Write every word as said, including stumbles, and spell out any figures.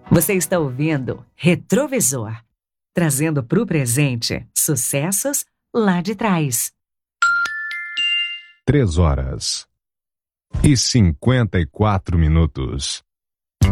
Você está ouvindo Retrovisor, trazendo para o presente sucessos lá de trás. Três horas e cinquenta e quatro minutos.